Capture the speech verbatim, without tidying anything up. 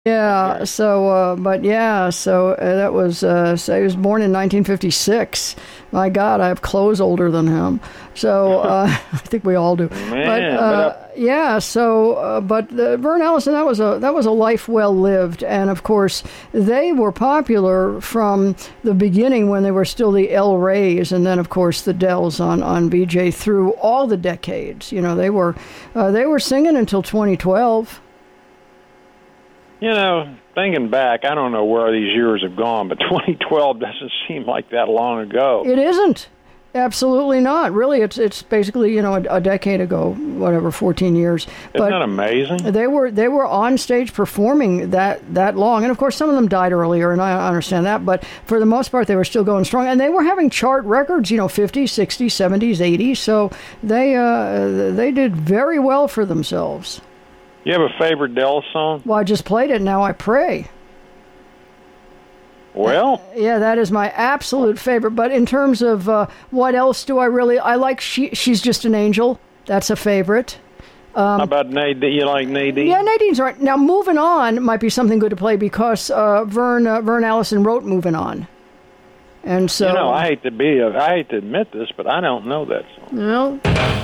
Yeah, so, uh, but yeah, so uh, that was, uh, so he was born in nineteen fifty-six. My God, I have clothes older than him. So uh, I think we all do. Man, but, uh, but yeah, so, uh, but uh, Vern Ellison, that was a that was a life well lived. And of course, they were popular from the beginning when they were still the El Rays, and then of course the Dells on, on V J through all the decades. You know, they were uh, they were singing until twenty twelve. You know, thinking back, I don't know where these years have gone, but twenty twelve doesn't seem like that long ago. It isn't. Absolutely not. Really, it's it's basically, you know, a, a decade ago, whatever, fourteen years. Isn't but that amazing? They were they were on stage performing that that long, and of course, some of them died earlier, and I understand that. But for the most part, they were still going strong, and they were having chart records, you know, fifties, sixties, seventies, eighties. So they uh, they did very well for themselves. You have a favorite Dells song? Well, I just played it. Now I pray. Well, yeah, that is my absolute favorite. But in terms of uh, what else do I really, I like she, She's Just an Angel. That's a favorite. Um, How about Nadine? You like Nadine? Yeah, Nadine's right. Now, Moving On might be something good to play because uh, Vern uh, Vern Ellison wrote Moving On. And so, you know, I hate to be, a, I hate to admit this, but I don't know that song. You know,